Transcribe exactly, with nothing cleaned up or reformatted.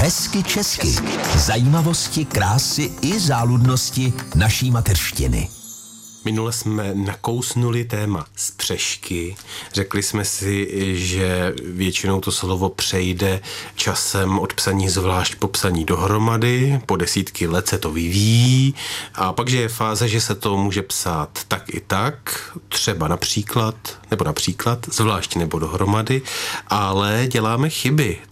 Hezky česky. Zajímavosti, krásy i záludnosti naší mateřštiny. Minule jsme nakousnuli téma spřešky. Řekli jsme si, že většinou to slovo přejde časem od psaní zvlášť po psaní dohromady. Po desítky let se to vyvíjí. A pak, že je fáze, že se to může psát tak i tak, třeba například, nebo například, zvlášť nebo dohromady, ale děláme chyby.